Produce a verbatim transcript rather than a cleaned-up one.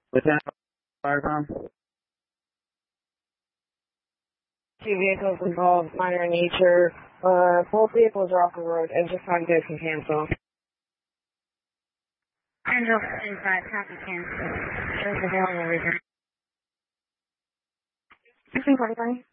Lieutenant Firecom? Two vehicles involved, minor in nature. Uh, both vehicles are off the road and just on good can cancel. Angel five, copy cancel. Shows available reason. fifteen forty-five.